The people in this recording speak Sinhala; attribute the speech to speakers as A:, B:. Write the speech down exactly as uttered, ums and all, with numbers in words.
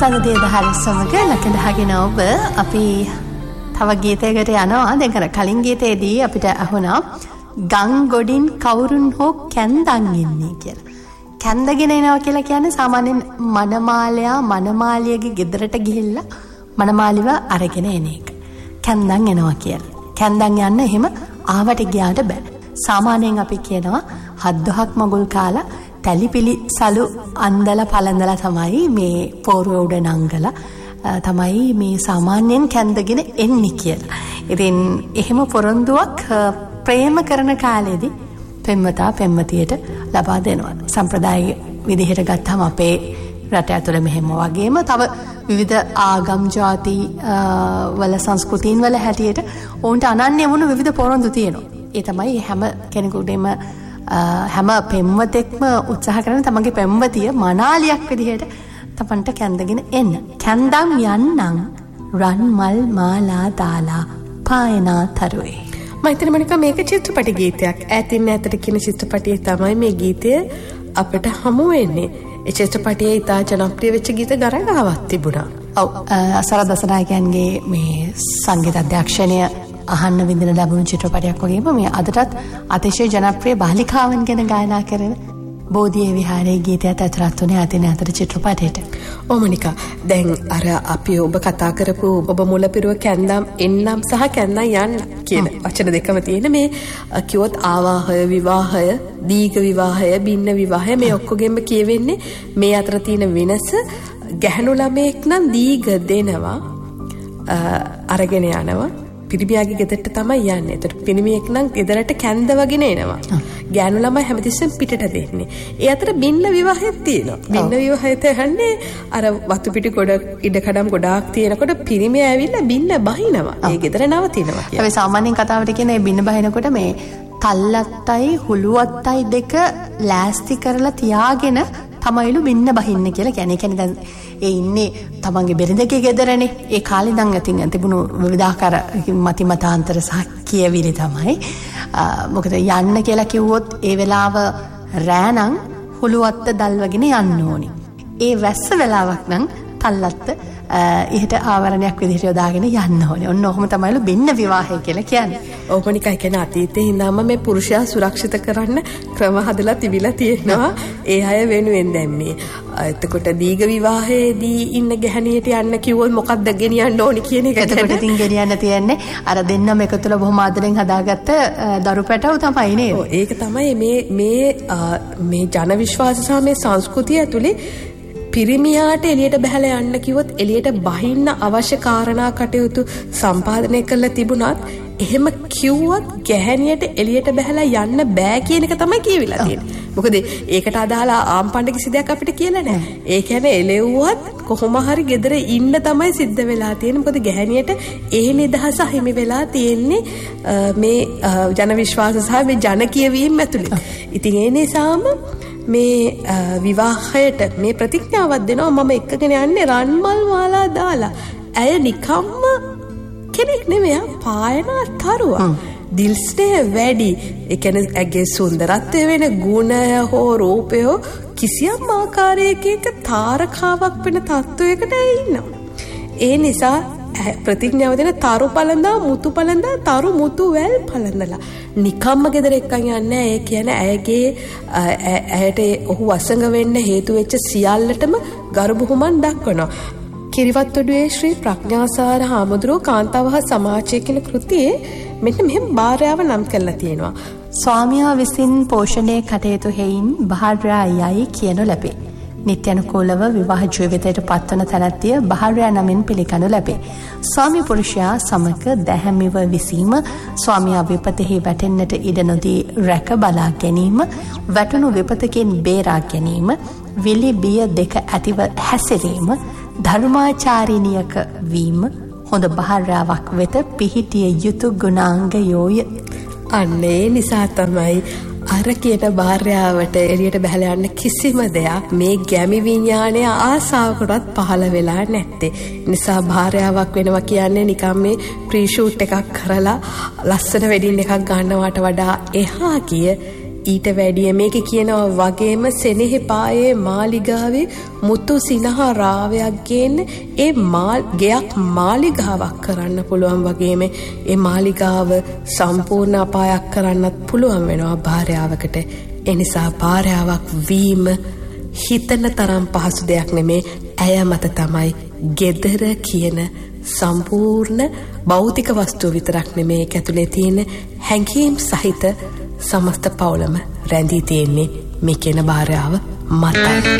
A: තනදේ දහර සමග ලකදහගෙන ඔබ අපි තව ගීතයකට යනවා. දැන් කර කලින් ගීතයේදී අපිට අහුණා ගං ගොඩින් කවුරුන් හෝ කැන්දන් ඉන්නේ කියලා. කැන්දගෙන එනවා කියලා කියන්නේ සාමාන්‍යයෙන් මනමාලයා මනමාලියගේ ගෙදරට ගිහිල්ලා මනමාලිව අරගෙන එන එක. කැන්දන් එනවා කියලා. කැන්දන් යන්න එහෙම ආවට ගියාට බෑ. සාමාන්‍යයෙන් අපි කියනවා හත් දහක් මගුල් කාලා තැලිපිලි සලු අන්දලා පළඳලා තමයි මේ පෝරුව උඩ නංගලා තමයි මේ සාමාන්‍යයෙන් කැන්දගෙන එන්නේ කියලා. ඉතින් එහෙම පොරොන්දුවක් ප්‍රේම කරන කාලෙදී පෙම්වතා පෙම්වතියට ලබා දෙනවා. සම්ප්‍රදාය විදිහට ගත්තාම අපේ රට ඇතුළේ මෙහෙම වගේම තව විවිධ ආගම් ජාති වල සංස්කෘතීන් වල හැටියට ඔවුන්ට අනන්‍ය වුණු විවිධ පොරොන්දු තියෙනවා. ඒ තමයි හැම කෙනෙකුටම හැම පෙම්වතෙක්ම උත්සාහ කරන තමන්ගේ පෙම්වතිය මනාලියක් විදිහට තමන්ට කැන්දගෙන එන්න. කැන්දම් යන්නම් රන් මල් මාලා දාලා පායනා තරුවේ.
B: මෛත්‍රී මණිකා මේක චිත්‍රපට ගීතයක්. ඈතින් ඈතට කියන චිත්‍රපටයේ තමයි මේ ගීතය අපිට හමු වෙන්නේ. ඒ චිත්‍රපටයේ ඉතා ජනප්‍රිය වෙච්ච ගීත ගරගාවක් තිබුණා.
A: ඔව් සරත් දසනායකයන්ගේ මේ සංගීත අධ්‍යක්ෂණය අහන්න විඳින ලැබුණු චිත්‍රපටයක් වගේම මේ අදටත් අතිශය ජනප්‍රිය බාලිකාවන් ගැන ගායනා කරන බෝධියේ විහාරයේ ගීතයත් ඇතුළත් වුණේ අතින් අතර චිත්‍රපටයට.
B: ඔව් මණිකා දැන් අර අපි ඔබ කතා කරපු ඔබ මුලපිරුව කැන්දම් එන්නම් සහ කැන්දම් යන්න කියන වචන දෙකම තියෙන මේ කිව්වොත් ආවාහය විවාහය දීඝ විවාහය බින්න විවාහය මේ ඔක්කොගෙම කියවෙන්නේ මේ අතර තියෙන වෙනස. ගැහණු ළමෙක් නම් දීඝ දෙනවා අරගෙන යනවා පිරිමියාගේ ගෙදරට තමයි යන්නේ. ඒතර පිරිමියෙක් නම් ගෙදරට කැන්ද වගෙන එනවා. ගෑනු ළමයි හැමතිස්සෙම පිටට දෙන්නේ. ඒ අතර බින්න විවාහයක් තියෙනවා. බින්න විවාහයට යන්නේ අර වතු පිටි ගොඩ ඉඩකඩම් ගොඩාක් තියෙනකොට පිරිමියා ඇවිල්ලා බින්න බහිනවා. ඒ ගෙදර නවතිනවා කියලා.
A: අපි සාමාන්‍යයෙන් කතාවට කියන මේ බින්න බහිනකොට මේ තල්ලත්තයි හුළුවත්තයි දෙක ලෑස්ති කරලා තියාගෙන තමයිලු බින්න බහින්න කියලා කියන්නේ. කියන්නේ දැන් ඒ ඉන්නේ තමන්ගේ බෙරඳගේ ගෙදරනේ. ඒ කාලේ නම් අතින් තිබුණු විවිධාකාර මති මතාන්තර සහ කියවිලි තමයි. මොකද යන්න කියලා කිව්වොත් ඒ වෙලාව රෑනම් හුළුවත්ත දල්වගෙන යන්න ඕනි. ඒ වැස්ස වෙලාවක් නම් තල්ලත්ත ඉහට ආවරණයක් විදිහට යොදාගෙන යන්න ඕනේ. ඔන්න ඔහොම තමයිලු බින්න විවාහය කියලා කියන්නේ.
B: ඕපනිකයි කියන අතීතේ ඉඳන්ම මේ පුරුෂයා සුරක්ෂිත කරන්න ක්‍රම හදලා තිබිලා තියෙනවා. ඒ අය වෙනුවෙන් දැන් මේ එතකොට දීඝ විවාහයේදී ඉන්න ගැහණියට යන්න කිව්වොත් මොකක්ද ගෙනියන්න ඕනි කියන එක.
A: එතකොට ඉතින් ගෙනියන්න තියන්නේ අර දෙන්නම එකතුලා බොහොම ආදරෙන් හදාගත්ත දරු පැටව තමයි නේද?
B: ඔව් ඒක තමයි මේ මේ මේ ජන විශ්වාස සහ මේ සංස්කෘතිය ඇතුලේ පිරිමියාට එළියට බහලා යන්න කිව්වොත් එළියට බහින්න අවශ්‍ය කාරණා කටයුතු සම්පාදනය කරලා තිබුණත් එහෙම කිව්වත් ගැහණියට එළියට බහලා යන්න බෑ කියන එක තමයි කියවිලා තියෙන්නේ. මොකද ඒකට අදාළ ආම්පණ්ඩ කිසි දෙයක් අපිට කියලා නැහැ. ඒ කියන්නේ එළෙව්වත් කොහොම හරි ගෙදර ඉන්න තමයි සිද්ධ වෙලා තියෙන්නේ. මොකද ගැහණියට ඒ නිදහස හිමි වෙලා තියෙන්නේ මේ ජන විශ්වාස සහ මේ ජන කියවීම ඇතුළේ. ඉතින් ඒ නිසාම මේ විවාහයට මේ ප්‍රතිඥාවක් දෙනවා මම එක්කගෙන යන්නේ රන්මල් මාලා දාලා. ඇය නිකම්ම කෙනෙක් නෙමෙයි පායනා තරුවා. දිල් ස්නේහ වැඩි. ඒ කියන්නේ ඇගේ සුන්දරත්වය වෙන ගුණය හෝ රූපය කිසියම් ආකාරයක තාරකාවක් වෙන තත්වයකට ඉන්නවා. ඒ නිසා ප්‍රතිඥාව දෙන තරු පළඳා මුතු පළඳා තරු මුතු වැල් පළඳලා නිකම්ම ගෙදර එක්කන් යන්නේ. ඒ කියන්නේ ඇයගේ ඇයට ඔහු වසඟ වෙන්න හේතු වෙච්ච සියල්ලටම ගරු බුහුමන් දක්වනවා. කිරිවත්ඔඩුවේ ශ්‍රී ප්‍රඥාසාර හාමුදුරුවෝ කාන්තාවහ සමාජය කියන කෘතියේ මෙන්න මෙහෙම භාර්යාව නම් කරලා තියෙනවා.
A: ස්වාමියා විසින් පෝෂණය කටයුතු හේයින් භාර්යා යයි කියනු ලැබේ. නිත්‍යනුකූලව විවාහ ජීවිතයට පත්වන තැනැත්තිය භාර්යා නමින් පිළිගනු ලැබේ. ස්වාමි පුරුෂයා සමග දැහැමිව විසීම, ස්වාමියා විපතෙහි වැටෙන්නට ඉඩ නොදී රැක බලා ගැනීම, වැටුණු විපතකින් බේරා ගැනීම, විලි බිය දෙක ඇතිව හැසිරීම, ධර්මාචාරිනියක වීම හොඳ භාර්යාවක් වෙත පිහිටිය යුතු ගුණාංගයෝය.
B: අන්න ඒ නිසා තමයි අර කියන භාර්යාවට එළියට බහලා යන්න කිසිම දෙයක් මේ ගැමි විඥානයේ ආසාවකටවත් පහළ වෙලා නැත්තේ. නිසා භාර්යාවක් වෙනවා කියන්නේ නිකම් මේ ප්‍රී ෂූට් එකක් කරලා ලස්සන වෙඩින් එකක් ගන්නවට වඩා එහා ගිය ඊට වැඩිය මේකේ කියනවා වගේම සෙනෙහි පායේ මාලිගාවේ මුතු සිනහ රාවයක් ගේන්න ඒ මාල් ගෙයක් මාලිගාවක් කරන්න පුළුවන් වගේම ඒ මාලිගාව සම්පූර්ණ අපායක් කරන්නත් පුළුවන් වෙනවා භාර්යාවකට. ඒ නිසා භාර්යාවක් වීම හිතන තරම් පහසු දෙයක් නෙමේ. ඇය මත තමයි ගෙදර කියන සම්පූර්ණ භෞතික වස්තුව විතරක් නෙමේ ඒක ඇතුලේ තියෙන හැඟීම් සහිත සමස්ත පවුලම රැඳී තියෙන්නේ මේ කියන භාර්යාව මතයි.